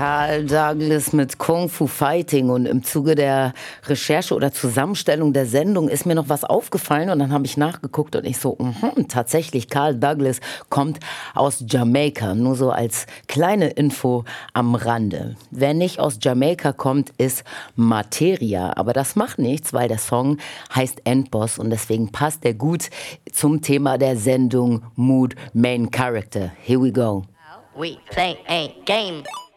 Carl Douglas mit Kung Fu Fighting, und im Zuge der Recherche oder Zusammenstellung der Sendung ist mir noch was aufgefallen und dann habe ich nachgeguckt und ich so, tatsächlich, Carl Douglas kommt aus Jamaika, nur so als kleine Info am Rande. Wer nicht aus Jamaika kommt, ist Materia, aber das macht nichts, weil der Song heißt Endboss und deswegen passt der gut zum Thema der Sendung Mood Main Character. Here we go. We play a game.